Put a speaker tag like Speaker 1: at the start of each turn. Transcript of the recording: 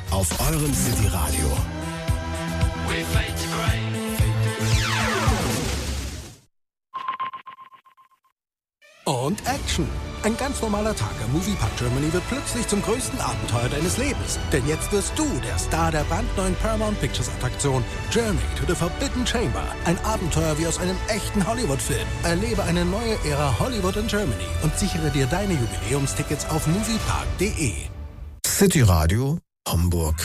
Speaker 1: auf eurem City Radio.
Speaker 2: Und Action! Ein ganz normaler Tag am Moviepark Germany wird plötzlich zum größten Abenteuer deines Lebens. Denn jetzt wirst du der Star der brandneuen Paramount Pictures Attraktion Journey to the Forbidden Chamber. Ein Abenteuer wie aus einem echten Hollywood-Film. Erlebe eine neue Ära Hollywood in Germany und sichere dir deine Jubiläumstickets auf moviepark.de.
Speaker 1: City Radio Hamburg.